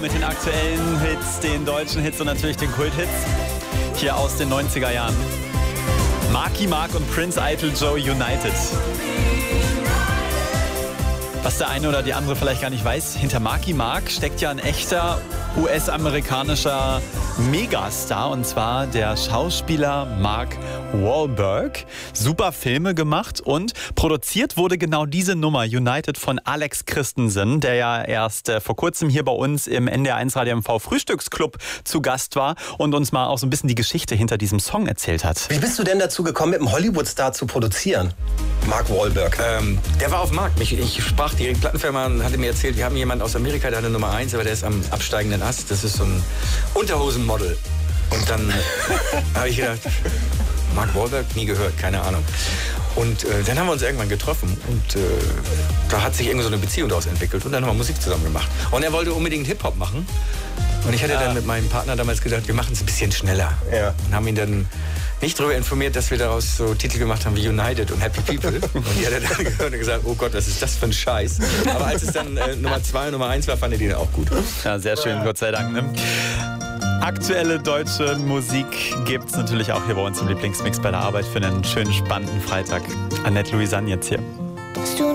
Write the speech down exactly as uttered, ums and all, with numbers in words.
mit den aktuellen Hits, den deutschen Hits und natürlich den Kulthits hier aus den neunziger Jahren. Marky Mark und Prince Idol Joe United. Was der eine oder die andere vielleicht gar nicht weiß, hinter Marky Mark steckt ja ein echter U S-amerikanischer Megastar, und zwar der Schauspieler Mark Wahlberg. Super Filme gemacht und produziert wurde genau diese Nummer United von Alex Christensen, der ja erst äh, vor kurzem hier bei uns im N D R eins Radio M V Frühstücksclub zu Gast war und uns mal auch so ein bisschen die Geschichte hinter diesem Song erzählt hat. Wie bist du denn dazu gekommen, mit einem Hollywood-Star zu produzieren? Mark Wahlberg. Ähm, der war auf dem Markt. Ich, ich sprach die Plattenfirma und hatte mir erzählt, wir haben jemanden aus Amerika, der hatte Nummer eins, aber der ist am absteigenden Ast. Das ist so ein Unterhosenmodel. Und dann habe ich gedacht, Mark Wahlberg, nie gehört, keine Ahnung. Und äh, dann haben wir uns irgendwann getroffen und äh, da hat sich irgendwie so eine Beziehung daraus entwickelt und dann haben wir Musik zusammen gemacht. Und er wollte unbedingt Hip-Hop machen. Und ich hatte ah. dann mit meinem Partner damals gedacht, wir machen es ein bisschen schneller. Ja. Und haben ihn dann nicht darüber informiert, dass wir daraus so Titel gemacht haben wie United und Happy People. Und die hat er dann gehört und gesagt, oh Gott, was ist das für ein Scheiß. Aber als es dann äh, Nummer zwei und Nummer eins war, fand er den auch gut. Ja, sehr schön, Gott sei Dank. Ne? Aktuelle deutsche Musik gibt es natürlich auch hier bei uns im Lieblingsmix bei der Arbeit für einen schönen, spannenden Freitag. Annette Louisanne jetzt hier.